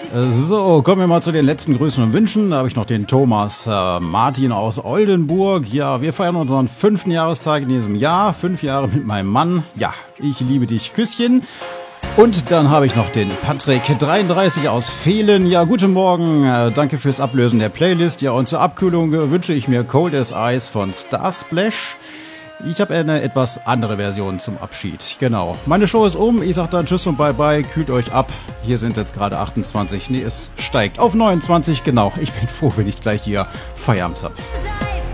So, kommen wir mal zu den letzten Grüßen und Wünschen. Da habe ich noch den Thomas Martin aus Oldenburg. Ja, wir feiern unseren 5. Jahrestag in diesem Jahr. 5 Jahre mit meinem Mann. Ja, ich liebe dich, Küsschen. Und dann habe ich noch den Patrick 33 aus Vehlen. Ja, guten Morgen. Danke fürs Ablösen der Playlist. Ja, und zur Abkühlung wünsche ich mir Cold as Ice von Starsplash. Ich habe eine etwas andere Version zum Abschied. Genau. Meine Show ist um. Ich sage dann Tschüss und Bye-Bye. Kühlt euch ab. Hier sind jetzt gerade 28. Nee, es steigt auf 29. Genau. Ich bin froh, wenn ich gleich hier Feierabend habe.